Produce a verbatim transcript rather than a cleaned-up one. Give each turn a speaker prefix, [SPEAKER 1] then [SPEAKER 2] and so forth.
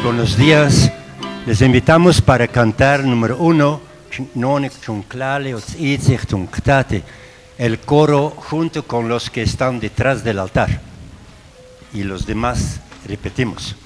[SPEAKER 1] Buenos días. Les invitamos para cantar número uno, el coro junto con los que están detrás del altar. Y los demás repetimos.